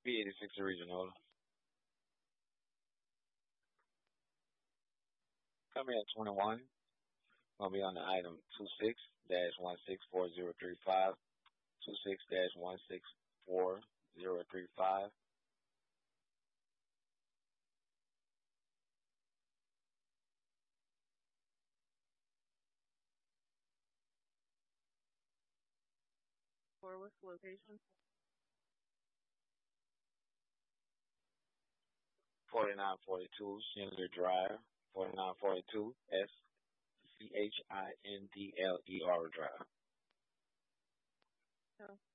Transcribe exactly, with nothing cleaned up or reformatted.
P eighty-six original. Coming at twenty-one. Gonna be on the item two six dash one six four zero three five. Two six dash one six four zero three five. For which location? Forty-nine forty-two Schindler Drive. Forty-nine forty-two S C H I N D L E R Drive. Oh.